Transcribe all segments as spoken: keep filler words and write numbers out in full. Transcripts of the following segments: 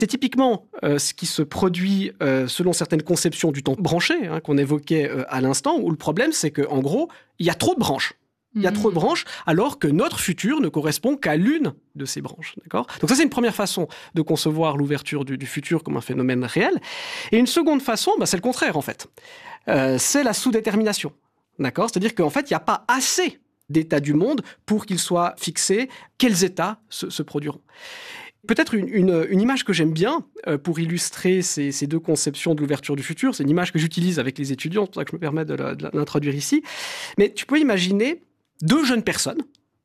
C'est typiquement euh, ce qui se produit euh, selon certaines conceptions du temps branché, hein, qu'on évoquait euh, à l'instant, où le problème, c'est qu'en gros, il y a trop de branches. Il y a mmh. trop de branches, alors que notre futur ne correspond qu'à l'une de ces branches. D'accord ? Donc ça, c'est une première façon de concevoir l'ouverture du, du futur comme un phénomène réel. Et une seconde façon, bah, c'est le contraire, en fait. Euh, c'est la sous-détermination. D'accord ? C'est-à-dire qu'en fait, il n'y a pas assez d'états du monde pour qu'il soit fixé quels états se, se produiront. Peut-être une, une, une image que j'aime bien euh, pour illustrer ces, ces deux conceptions de l'ouverture du futur, c'est une image que j'utilise avec les étudiants, c'est pour ça que je me permets de, la, de l'introduire ici. Mais tu peux imaginer deux jeunes personnes, d'accord ?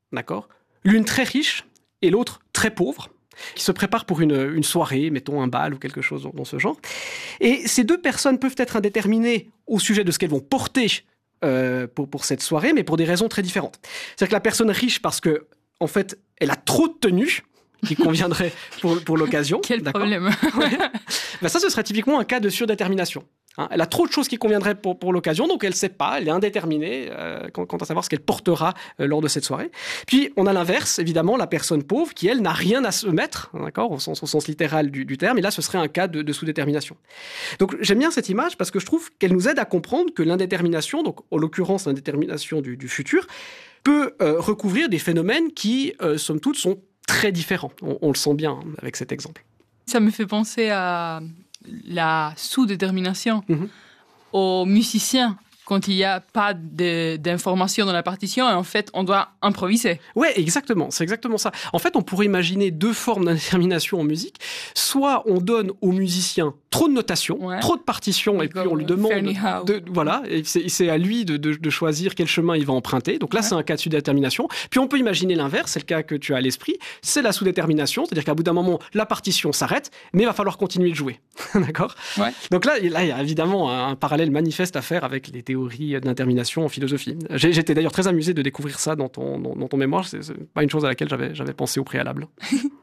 L'une très riche et l'autre très pauvre, qui se préparent pour une, une soirée, mettons un bal ou quelque chose dans, dans ce genre. Et ces deux personnes peuvent être indéterminées au sujet de ce qu'elles vont porter euh, pour, pour cette soirée, mais pour des raisons très différentes. C'est-à-dire que la personne riche, parce que en fait, elle a trop de tenues qui conviendraient pour, pour l'occasion. Quel d'accord ? problème. Ouais. Ben ça, ce serait typiquement un cas de surdétermination. Hein, elle a trop de choses qui conviendraient pour, pour l'occasion, donc elle ne sait pas, elle est indéterminée euh, quant, quant à savoir ce qu'elle portera euh, lors de cette soirée. Puis on a l'inverse, évidemment, la personne pauvre qui, elle, n'a rien à se mettre, d'accord, au sens, au sens littéral du, du terme, et là, ce serait un cas de, de sous-détermination. Donc j'aime bien cette image parce que je trouve qu'elle nous aide à comprendre que l'indétermination, donc en l'occurrence l'indétermination du, du futur, peut euh, recouvrir des phénomènes qui, euh, somme toute, sont très différents. On, on le sent bien hein, avec cet exemple. Ça me fait penser à la sous-détermination Mmh. aux musiciens quand il n'y a pas de, d'informations dans la partition et en fait, on doit improviser. Ouais, exactement. C'est exactement ça. En fait, on pourrait imaginer deux formes d'indétermination en musique. Soit on donne aux musiciens trop de notations, ouais. trop de partitions, et puis on lui demande de, voilà, et c'est, c'est à lui de, de, de choisir quel chemin il va emprunter. Donc là, ouais. c'est un cas de sous-détermination. Puis on peut imaginer l'inverse, c'est le cas que tu as à l'esprit, c'est la sous-détermination, c'est-à-dire qu'à bout d'un moment, la partition s'arrête, mais il va falloir continuer de jouer. D'accord ? Ouais. Donc là, là, il y a évidemment un, un parallèle manifeste à faire avec les théories de l'indétermination en philosophie. J'ai, j'étais d'ailleurs très amusé de découvrir ça dans ton, dans, dans ton mémoire. C'est, c'est pas une chose à laquelle j'avais, j'avais pensé au préalable.